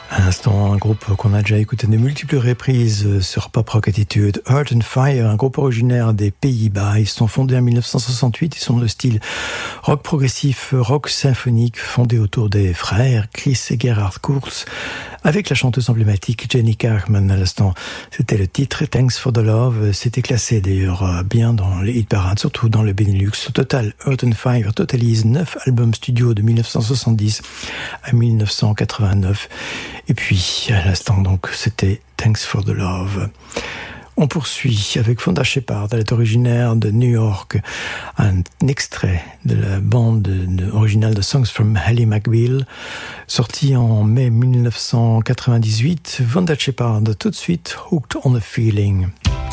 À l'instant, un groupe qu'on a déjà écouté de multiples reprises sur Pop Rock Attitude, Earth and Fire, un groupe originaire des Pays-Bas. Ils sont fondés en 1968, ils sont de style rock progressif, rock symphonique, fondé autour des frères Chris et Gerhard Kurz, avec la chanteuse emblématique Jenny Kaufman à l'instant. C'était le titre Thanks for the Love. C'était classé d'ailleurs bien dans les hit parades, surtout dans le Benelux. Au total, Earth and Fire totalise 9 albums studio de 1970 à 1989. Et puis, à l'instant, donc, c'était Thanks for the Love. On poursuit avec Fonda Shepard. Elle est originaire de New York. Un extrait de la bande originale de Songs from Ally McBeal, sorti en mai 1998. Fonda Shepard, tout de suite, Hooked on a Feeling.